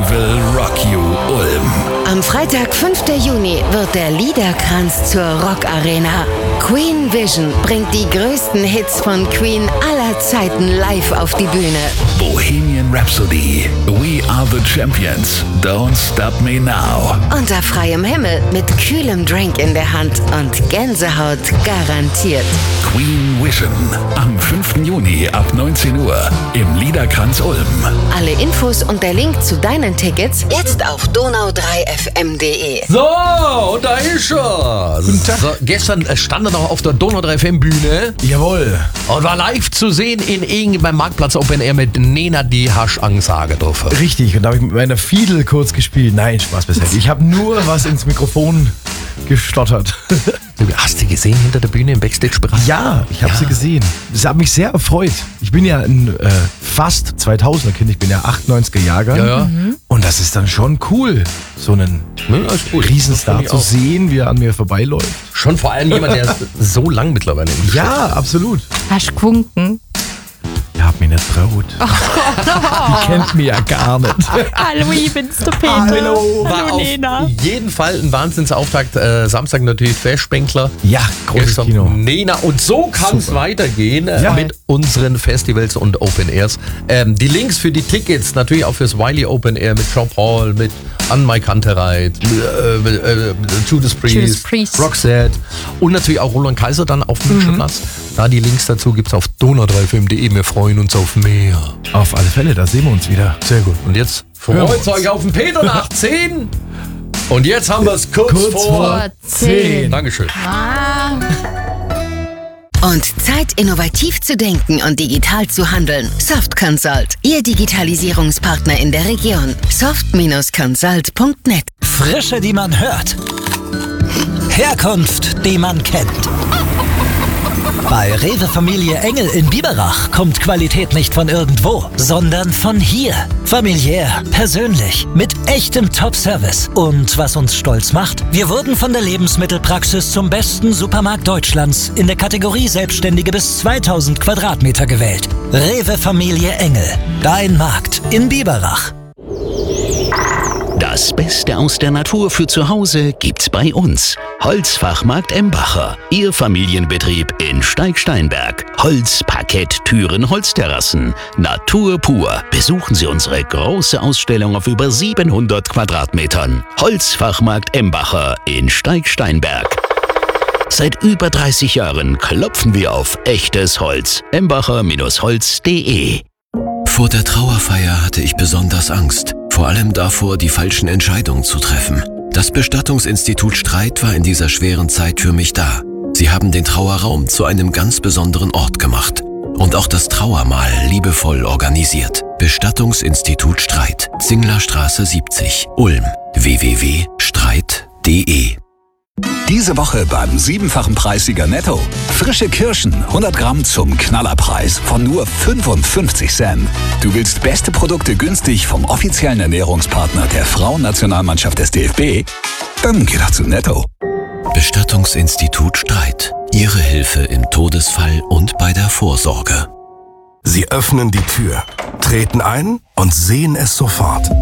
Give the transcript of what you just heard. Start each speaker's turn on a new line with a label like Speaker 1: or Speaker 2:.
Speaker 1: will rock you Ulm.
Speaker 2: Am Freitag, 5. Juni, wird der Liederkranz zur Rockarena. Queen Vision bringt die größten Hits von Queen aller Zeiten live auf die Bühne.
Speaker 1: Bohemian Rhapsody, We Are the Champions, Don't Stop Me Now.
Speaker 2: Unter freiem Himmel mit kühlem Drink in der Hand und Gänsehaut garantiert.
Speaker 1: Queen Vision am 5. Juni ab 19 Uhr im Liederkranz Ulm.
Speaker 2: Alle Infos und der Link zu deinen Tickets jetzt auf donau3fm.de.
Speaker 3: So, und da ist er.
Speaker 4: Guten Tag.
Speaker 3: So, gestern stand er noch auf der Donau3FM-Bühne
Speaker 4: Jawohl.
Speaker 3: und war live zu sehen in Ingen beim Marktplatz Open Air mit Nena die Hasch-Ansage drauf.
Speaker 4: Richtig, und da habe ich mit meiner Fiedel kurz gespielt. Nein, Spaß beiseite. Ich habe nur was ins Mikrofon gestottert.
Speaker 3: Hast du gesehen hinter der Bühne im Backstage-Bereich?
Speaker 4: Ja, ich habe sie gesehen. Das hat mich sehr erfreut. Ich bin ja ein fast 2000er-Kind, ich bin ja 98er Jahrgang.
Speaker 3: Ja.
Speaker 4: Und das ist dann schon cool, so einen Riesenstar zu sehen, wie er an mir vorbeiläuft.
Speaker 3: Schon vor allem jemand, der so lang mittlerweile im
Speaker 4: Ja, absolut.
Speaker 5: Hast du gewunken?
Speaker 4: Ihr habt mich nicht traut. Die kennt mich ja gar nicht.
Speaker 5: Hallo, ich bin's, der Peter.
Speaker 4: Hallo.
Speaker 3: War auf
Speaker 5: Nena.
Speaker 3: jeden Fall ein Wahnsinnsauftakt. Samstag natürlich Festbänkler.
Speaker 4: Ja, großes
Speaker 3: Gestern
Speaker 4: Kino.
Speaker 3: Nena. Und so kann es weitergehen
Speaker 4: Ja.
Speaker 3: mit unseren Festivals und Open Airs. Die Links für die Tickets natürlich auch fürs Wiley Open Air mit Jean Paul, mit Anne-Mai Kantereit, Judas Priest, Roxette und natürlich auch Roland Kaiser dann auf dem Platz. Da die Links dazu gibt's auf donau3fm.de. Wir freuen uns auf mehr.
Speaker 4: Auf alle Fälle, da sehen wir uns wieder.
Speaker 3: Sehr gut. Und jetzt freut euch auf den Peter nach 10. Und jetzt haben wir es kurz vor
Speaker 4: 10.
Speaker 3: Dankeschön.
Speaker 2: Und Zeit, innovativ zu denken und digital zu handeln. Soft Consult, Ihr Digitalisierungspartner in der Region. soft-consult.net.
Speaker 6: Frische, die man hört. Herkunft, die man kennt. Bei Rewe Familie Engel in Biberach kommt Qualität nicht von irgendwo, sondern von hier. Familiär, persönlich, mit echtem Top-Service. Und was uns stolz macht? Wir wurden von der Lebensmittelpraxis zum besten Supermarkt Deutschlands in der Kategorie Selbstständige bis 2000 Quadratmeter gewählt. Rewe Familie Engel, dein Markt in Biberach.
Speaker 7: Das Beste aus der Natur für zu Hause gibt's bei uns. Holzfachmarkt Embacher, Ihr Familienbetrieb in Steig-Steinberg. Holz, Parkett, Türen, Holzterrassen. Natur pur. Besuchen Sie unsere große Ausstellung auf über 700 Quadratmetern. Holzfachmarkt Embacher in Steig-Steinberg. Seit über 30 Jahren klopfen wir auf echtes Holz. Embacher-holz.de.
Speaker 8: Vor der Trauerfeier hatte ich besonders Angst. Vor allem davor, die falschen Entscheidungen zu treffen. Das Bestattungsinstitut Streit war in dieser schweren Zeit für mich da. Sie haben den Trauerraum zu einem ganz besonderen Ort gemacht. Und auch das Trauermahl liebevoll organisiert. Bestattungsinstitut Streit, Zinglerstraße 70, Ulm. www.streit.de.
Speaker 9: Diese Woche beim 7-fachen Preissieger Netto. Frische Kirschen, 100 Gramm zum Knallerpreis von nur 55 Cent. Du willst beste Produkte günstig vom offiziellen Ernährungspartner der Frauennationalmannschaft des DFB? Dann geh doch zu Netto.
Speaker 8: Bestattungsinstitut Streit. Ihre Hilfe im Todesfall und bei der Vorsorge.
Speaker 10: Sie öffnen die Tür, treten ein und sehen es sofort.